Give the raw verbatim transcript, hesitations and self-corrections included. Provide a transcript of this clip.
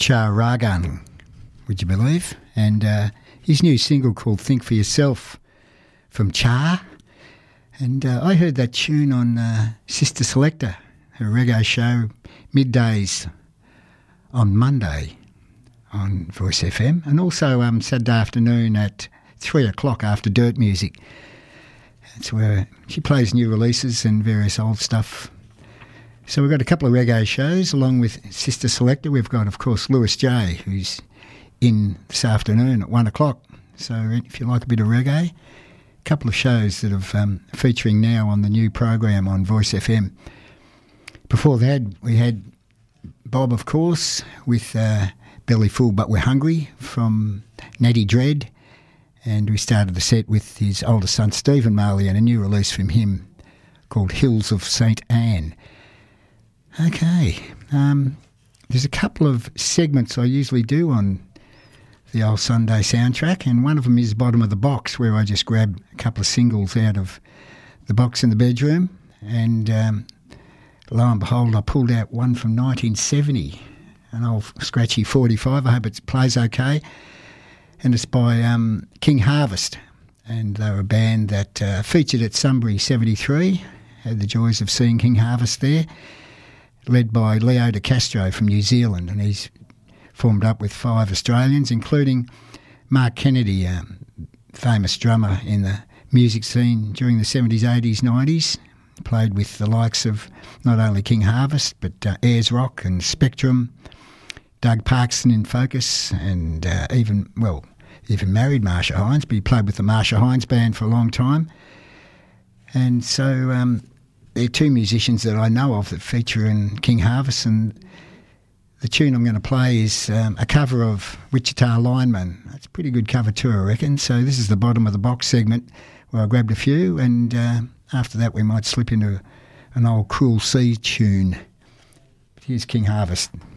Char Ragan, would you believe? And uh, his new single called Think For Yourself from Char. And uh, I heard that tune on uh, Sister Selector, her reggae show, middays on Monday on Voice F M, and also um, Saturday afternoon at three o'clock after Dirt Music. That's where she plays new releases and various old stuff. So we've got a couple of reggae shows along with Sister Selector. We've got, of course, Lewis J, who's in this afternoon at one o'clock. So if you like a bit of reggae, a couple of shows that are um, featuring now on the new program on Voice F M. Before that, we had Bob, of course, with uh, Belly Full But We're Hungry from Natty Dread. And we started the set with his older son, Stephen Marley, and a new release from him called Hills of Saint Anne. Okay, um, there's a couple of segments I usually do on the old Sunday soundtrack, and one of them is Bottom of the Box, where I just grab a couple of singles out of the box in the bedroom, and um, lo and behold, I pulled out one from nineteen seventy, an old scratchy forty-five. I hope it plays okay, and it's by um, King Harvest, and they're a band that uh, featured at Sunbury seventy-three, had the joys of seeing King Harvest there, led by Leo De Castro from New Zealand, and he's formed up with five Australians, including Mark Kennedy, a famous drummer in the music scene during the seventies, eighties, nineties, played with the likes of not only King Harvest, but uh, Ayers Rock and Spectrum, Doug Parkson in Focus, and uh, even, well, even married Marsha Hines, but he played with the Marsha Hines band for a long time. And so um, there are two musicians that I know of that feature in King Harvest, and the tune I'm going to play is um, a cover of Wichita Lineman. It's a pretty good cover too, I reckon. So this is the Bottom of the Box segment where I grabbed a few, and uh, after that we might slip into an old Cruel Sea tune. Here's King Harvest.